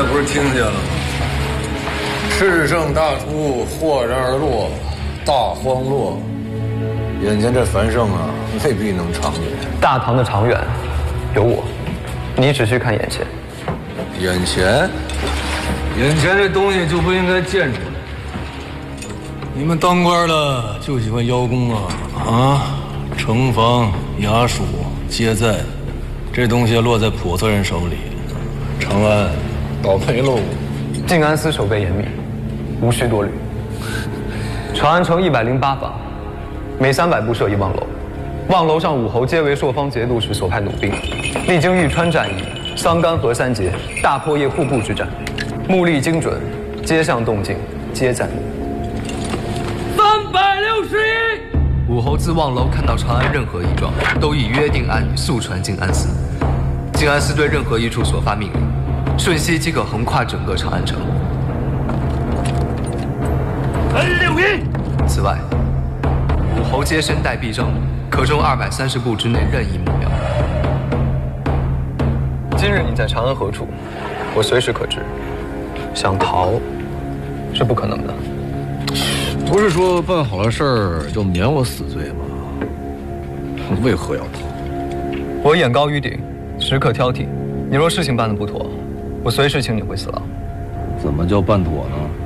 才不是听见了吗？赤圣大出，豁然而落，大荒落。眼前这繁盛啊，未必能长远。 大唐的长远，有我，你只需看眼前。 眼前，眼前这东西就不应该见出来。你们当官的就喜欢邀功啊！城防、衙署皆在，这东西落在普通人手里，长安倒霉喽。 静安司守备严密，无需多虑。长安城108法，每300步设一望楼，望楼上5侯皆为朔方节度使所派弩兵，历经玉川战役、桑干河3捷、大破夜户部之战，目力精准，皆向动静，皆在目。 5侯自望楼看到长安任何异状，都以约定暗语速传静安司。静安司对任何一处所发命令，瞬息即可横跨整个长安城。此外，5侯皆身带臂章，可中230步之内任意目标。 今日你在长安何处？我随时可知。想逃，是不可能的。 不是说办好了事儿就免我死罪吗？为何要逃？ 我眼高于顶，时刻挑剔。你若事情办得不妥，我随时请你回死牢。 怎么叫办妥呢？